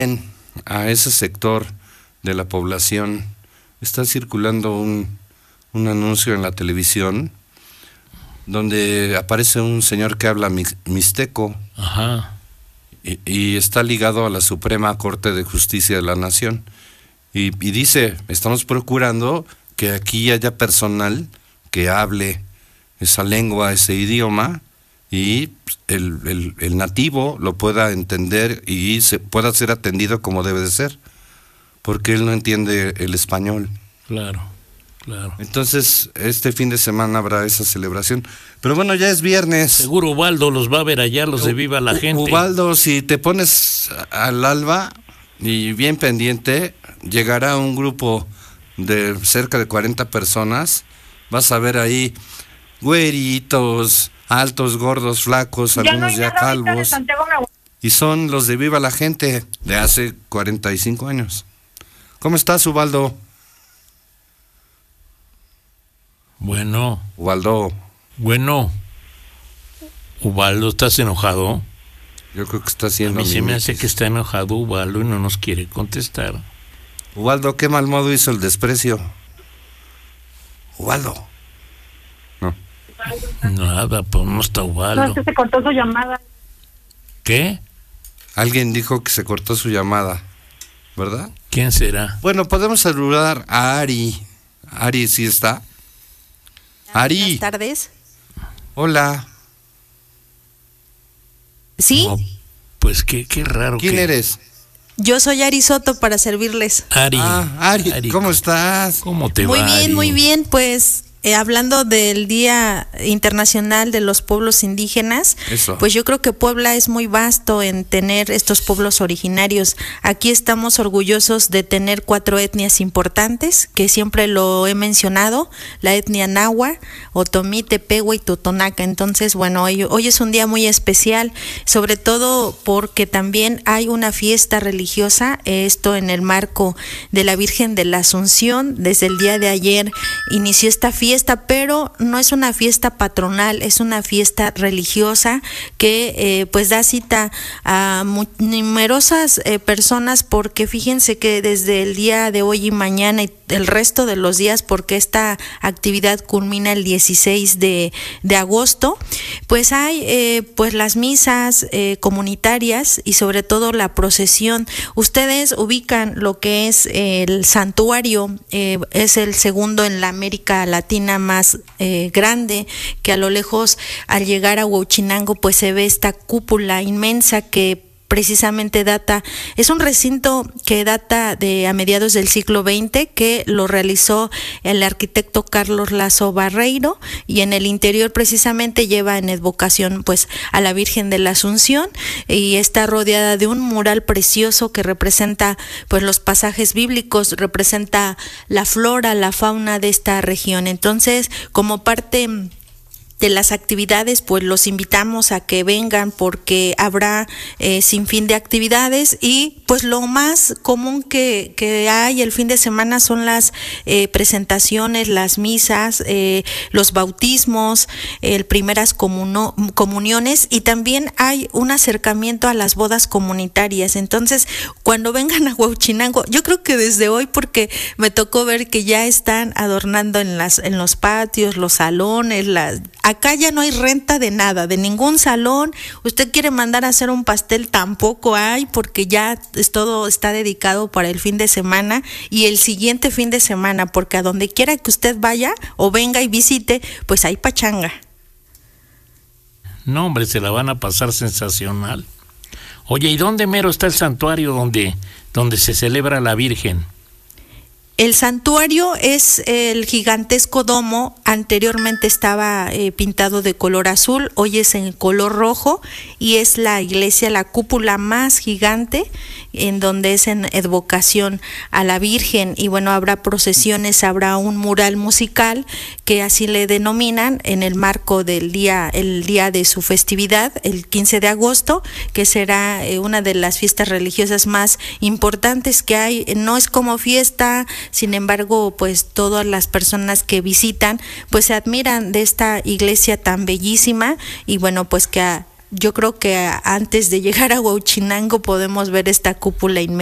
a ese sector de la población. Está circulando un anuncio en la televisión donde aparece un señor que habla mixteco. Ajá. Y está ligado a la Suprema Corte de Justicia de la Nación. Y dice, estamos procurando que aquí haya personal que hable esa lengua, ese idioma, y el nativo lo pueda entender y se pueda ser atendido como debe de ser, porque él no entiende el español. Claro, claro. Entonces, este fin de semana habrá esa celebración. Pero bueno, ya es viernes. Seguro Ubaldo los va a ver allá, los de Viva la Gente. Ubaldo, si te pones al alba y bien pendiente, llegará un grupo de cerca de 40 personas. Vas a ver ahí güeritos, altos, gordos, flacos, algunos ya calvos. Y son los de Viva la Gente de hace 45 años. ¿Cómo estás, Ubaldo? Bueno. Ubaldo. Bueno. Ubaldo, ¿estás enojado? Yo creo que está haciendo. A mí se me hace que está enojado Ubaldo y no nos quiere contestar. Ubaldo, qué mal modo hizo el desprecio. Ubaldo. No. Nada, pues no está Ubaldo. No, es que se cortó su llamada. ¿Qué? Alguien dijo que se cortó su llamada, ¿verdad? ¿Quién será? Bueno, podemos saludar a Ari. Ari, ¿sí está? Ari. Buenas tardes. Hola. ¿Sí? No, pues qué raro. ¿Quién eres? Yo soy Ari Soto para servirles. Ari. Ari, ¿cómo estás? ¿Cómo te va? Muy bien, Ari? muy bien, pues hablando del Día Internacional de los Pueblos Indígenas, Eso. pues yo creo que Puebla es muy vasto en tener estos pueblos originarios. Aquí estamos orgullosos de tener 4 etnias importantes, que siempre lo he mencionado, la etnia Nahua, Otomí, Tepehuá y Totonaca. Entonces, bueno, hoy es un día muy especial, sobre todo porque también hay una fiesta religiosa, esto en el marco de la Virgen de la Asunción. Desde el día de ayer inició esta fiesta, pero no es una fiesta patronal, es una fiesta religiosa que pues da cita a numerosas personas, porque fíjense que desde el día de hoy y mañana y el resto de los días, porque esta actividad culmina el 16 de agosto, pues hay pues las misas comunitarias y sobre todo la procesión. Ustedes ubican lo que es el santuario, es el segundo en la América Latina más grande, que a lo lejos al llegar a Huauchinango pues se ve esta cúpula inmensa que precisamente es un recinto que data de a mediados del siglo XX, que lo realizó el arquitecto Carlos Lazo Barreiro, y en el interior precisamente lleva en advocación pues a la Virgen de la Asunción, y está rodeada de un mural precioso que representa pues los pasajes bíblicos, representa la flora, la fauna de esta región. Entonces, como parte de las actividades, pues los invitamos a que vengan, porque habrá sin fin de actividades, y pues lo más común que hay el fin de semana son las presentaciones, las misas, los bautismos, primeras comuniones, y también hay un acercamiento a las bodas comunitarias. Entonces, cuando vengan a Huauchinango, yo creo que desde hoy, porque me tocó ver que ya están adornando en los patios, los salones, acá ya no hay renta de nada, de ningún salón. Usted quiere mandar a hacer un pastel, tampoco hay, porque ya todo está dedicado para el fin de semana y el siguiente fin de semana, porque a donde quiera que usted vaya o venga y visite, pues hay pachanga. No, hombre, se la van a pasar sensacional. Oye, ¿y dónde mero está el santuario donde se celebra la Virgen? El santuario es el gigantesco domo. Anteriormente estaba pintado de color azul, hoy es en color rojo, y es la iglesia, la cúpula más gigante, en donde es en advocación a la Virgen. Y bueno, habrá procesiones, habrá un mural musical, que así le denominan, en el marco del el día de su festividad, el 15 de agosto, que será una de las fiestas religiosas más importantes que hay. No es como fiesta, sin embargo, pues todas las personas que visitan pues se admiran de esta iglesia tan bellísima, y bueno, pues que yo creo que antes de llegar a Huauchinango podemos ver esta cúpula inmensa